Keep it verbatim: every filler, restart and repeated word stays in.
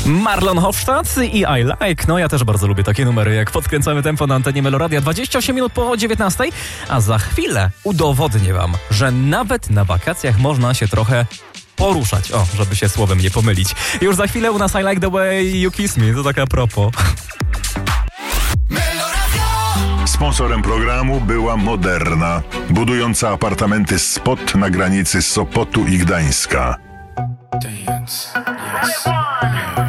Marlon Hofstadt i I Like. No ja też bardzo lubię takie numery, jak podkręcamy tempo na antenie Meloradia. dwadzieścia osiem minut po dziewiętnastej, a za chwilę udowodnię wam, że nawet na wakacjach można się trochę poruszać. O, żeby się słowem nie pomylić. Już za chwilę u nas I Like the Way You Kiss Me. To tak a propos. Sponsorem programu była Moderna, budująca apartamenty Spot na granicy Sopotu i Gdańska. Dance, yes.